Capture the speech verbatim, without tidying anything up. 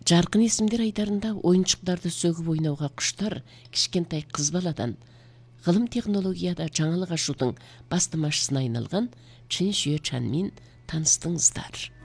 Жарқын есімдер айдарында ойыншықтарды сөгіп ойнауға құштар кішкентай қыз баладан ғылым технологияда жаңалық ашудың бастамашысына айналған Чин Шue Чанмен таныстыңыздар.